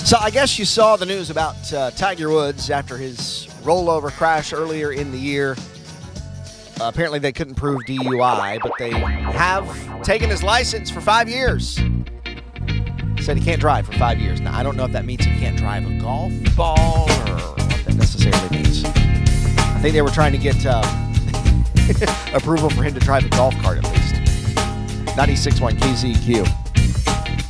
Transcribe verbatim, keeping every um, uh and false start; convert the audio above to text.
So I guess you saw the news about uh, Tiger Woods after his rollover crash earlier in the year. Uh, apparently they couldn't prove D U I, but they have taken his license for five years. Said he can't drive for five years. Now, I don't know if that means he can't drive a golf ball or what that necessarily means. I think they were trying to get uh, approval for him to drive a golf cart at least. ninety-six point one K Z Q.